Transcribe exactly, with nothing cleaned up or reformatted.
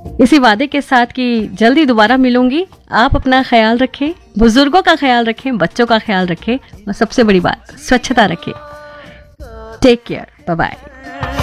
इसी वादे के साथ कि जल्दी दोबारा मिलूंगी। आप अपना ख्याल रखें, बुजुर्गों का ख्याल रखें, बच्चों का ख्याल रखें और सबसे बड़ी बात स्वच्छता रखें। Take care, bye bye.